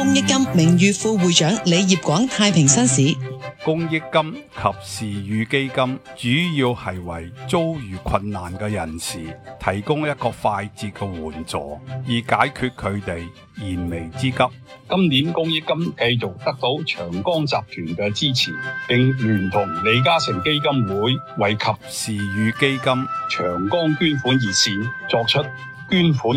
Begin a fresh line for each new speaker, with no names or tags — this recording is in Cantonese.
公益金名譽副會長李業廣太平紳士。
公益金及時雨基金主要係為遭遇困難嘅人士提供一個快捷嘅援助，以解決佢哋燃眉之急。
今年公益金繼續得到長江集團嘅支持，並聯同李嘉誠基金會為及時雨基金長江捐款熱線作出捐款